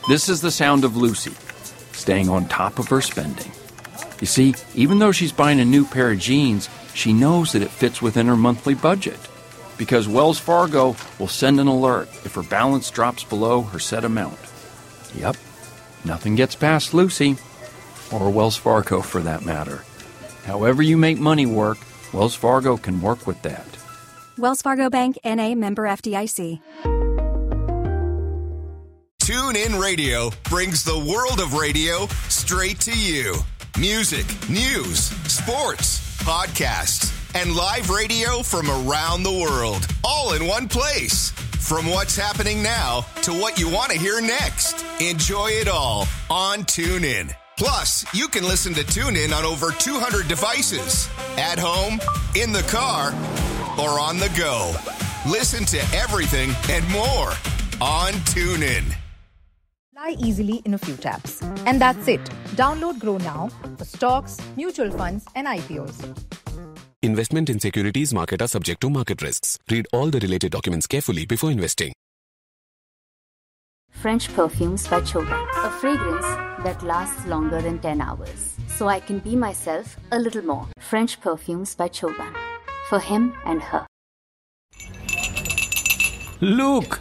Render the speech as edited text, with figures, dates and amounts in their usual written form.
This is the sound of Lucy, staying on top of her spending. You see, even though she's buying a new pair of jeans, she knows that it fits within her monthly budget. Because Wells Fargo will send an alert if her balance drops below her set amount. Yep, nothing gets past Lucy, or Wells Fargo for that matter. However you make money work, Wells Fargo can work with that. Wells Fargo Bank, N.A., member FDIC. TuneIn Radio brings the world of radio straight to you. Music, news, sports, podcasts, and live radio from around the world, all in one place. From what's happening now to what you want to hear next. Enjoy it all on TuneIn. Plus, you can listen to TuneIn on over 200 devices. At home, in the car, or on the go. Listen to everything and more on TuneIn. Fly easily in a few taps. And that's it. Download Grow now for stocks, mutual funds, and IPOs. Investment in securities market are subject to market risks. Read all the related documents carefully before investing. French Perfumes by Choban. A fragrance that lasts longer than 10 hours. So I can be myself a little more. French Perfumes by Choban. For him and her. Look!